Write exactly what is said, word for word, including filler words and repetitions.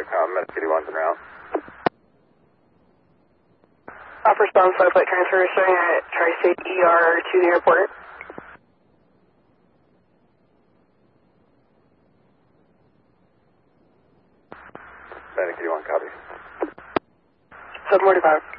com, Medicity one's en route. Off response, flight flight transfer starting at Tri-State E R to the airport. Medicity one, copy. seven forty-five.